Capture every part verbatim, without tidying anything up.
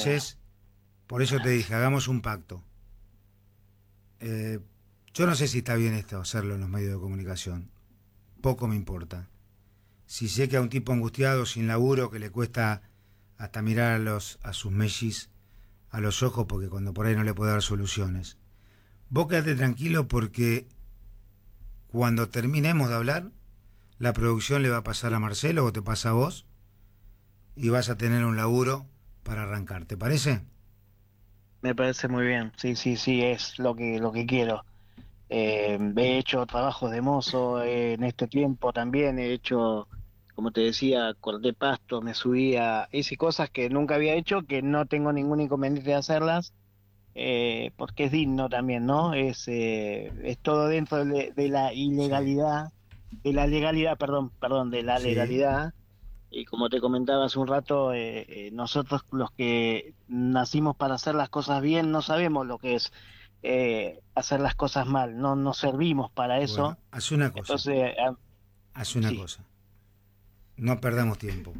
Entonces, por eso te dije, hagamos un pacto. Eh, yo no sé si está bien esto, hacerlo en los medios de comunicación. Poco me importa. Si sé que a un tipo angustiado, sin laburo, que le cuesta hasta mirar a, los, a sus mellis a los ojos, porque cuando por ahí no le puede dar soluciones. Vos quedate tranquilo porque cuando terminemos de hablar, la producción le va a pasar a Marcelo o te pasa a vos y vas a tener un laburo para arrancar. ¿Te parece? Me parece muy bien, sí, sí, sí, es lo que lo que quiero. Eh, he hecho trabajos de mozo eh, en este tiempo también, he hecho, como te decía, corté pasto, me subía, hice cosas que nunca había hecho, que no tengo ningún inconveniente de hacerlas, eh, porque es digno también, ¿no? Es, eh, es todo dentro de, de la Sí. ilegalidad, de la legalidad, perdón, perdón, de la Sí. legalidad. Y como te comentaba hace un rato, eh, eh, nosotros los que nacimos para hacer las cosas bien no sabemos lo que es eh, hacer las cosas mal, no nos servimos para Bueno, eso. haz una cosa. Entonces, ah, Haz una sí, cosa. No perdamos tiempo.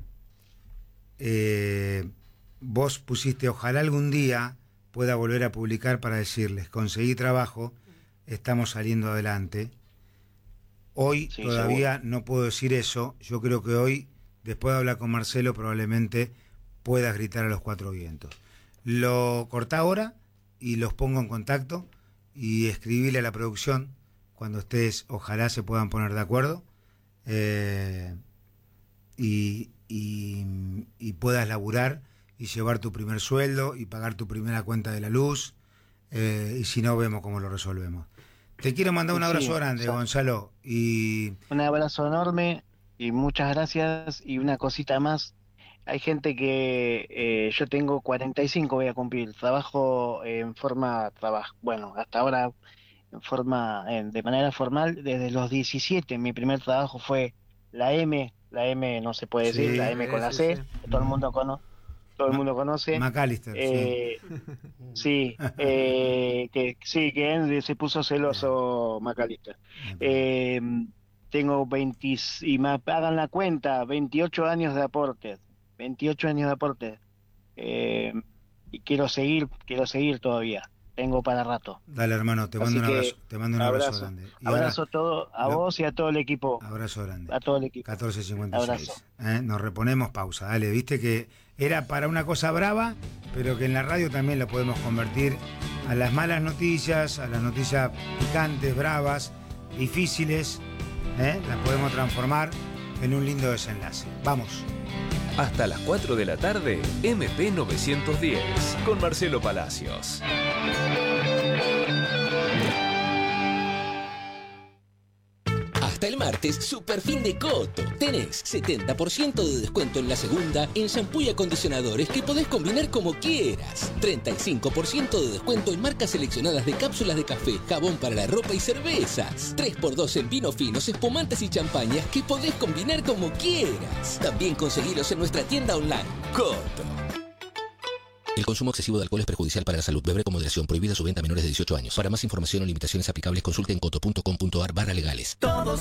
Eh, vos pusiste, ojalá algún día pueda volver a publicar para decirles, conseguí trabajo, estamos saliendo adelante. Hoy sí, seguro. todavía no puedo decir eso. Yo creo que hoy, después de hablar con Marcelo, probablemente puedas gritar a los cuatro vientos. Lo cortá ahora y los pongo en contacto y escribile a la producción cuando estés, ojalá se puedan poner de acuerdo eh, y, y, y puedas laburar y llevar tu primer sueldo y pagar tu primera cuenta de la luz eh, y si no vemos cómo lo resolvemos. Te quiero mandar un Sí, abrazo o grande, sea, Gonzalo, y un abrazo enorme y muchas gracias. Y una cosita más, hay gente que eh, yo tengo cuarenta y cinco, voy a cumplir, trabajo en forma, trabajo, bueno, hasta ahora en forma, en- de manera formal, desde los diecisiete. Mi primer trabajo fue la M, la M no se puede decir, la sí, M con Sí, la sí, sí. C, que todo el mundo cono, todo el Ma- mundo conoce. McAllister, sí. Eh, sí, eh, que sí, que él se puso Bien, celoso Macalister. no hay problema. Eh, tengo veinte, y me pagan la cuenta, veintiocho años de aporte, veintiocho años de aporte. Eh, y quiero seguir, quiero seguir todavía, tengo para rato. Dale, hermano, te mando Así un abrazo, que te mando un abrazo abrazo, grande. Y ahora, abrazo todo a lo, vos y a todo el equipo, abrazo grande. a todo el equipo. catorce cincuenta y Abrazo. seis. ¿eh? Nos reponemos pausa. Dale, viste que era para una cosa brava, pero que en la radio también lo podemos convertir a las malas noticias, a las noticias picantes, bravas, difíciles. ¿eh? Las podemos transformar en un lindo desenlace. Vamos. Hasta las cuatro de la tarde, M P novecientos diez, con Marcelo Palacios. Hasta el martes, super fin de Coto. Tenés setenta por ciento de descuento en la segunda en shampoo y acondicionadores que podés combinar como quieras. treinta y cinco por ciento de descuento en marcas seleccionadas de cápsulas de café, jabón para la ropa y cervezas. tres por dos en vinos finos, espumantes y champañas que podés combinar como quieras. También conseguilos en nuestra tienda online. Coto. El consumo excesivo de alcohol es perjudicial para la salud. Beber con moderación. Prohibida su venta a menores de dieciocho años. Para más información o limitaciones aplicables, consulte en coto punto com punto ar barra legales. Todos